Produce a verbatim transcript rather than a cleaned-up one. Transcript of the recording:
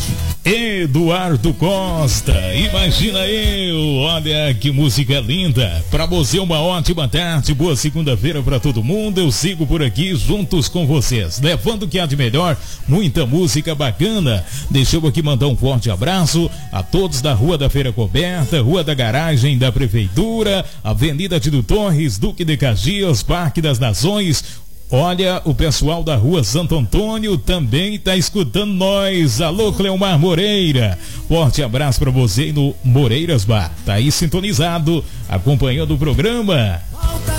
Eduardo Costa, imagina eu, olha que música linda. Pra você uma ótima tarde, boa segunda-feira pra todo mundo. Eu sigo por aqui juntos com vocês, levando o que há de melhor, muita música bacana. Deixa eu aqui mandar um forte abraço a todos da Rua da Feira Coberta, Rua da Garagem da Prefeitura, Avenida Tito Torres, Duque de Caxias, Parque das Nações. Olha, o pessoal da Rua Santo Antônio também tá escutando nós. Alô, Cleomar Moreira. Forte abraço pra você no Moreiras Bar. Tá aí sintonizado, acompanhando o programa.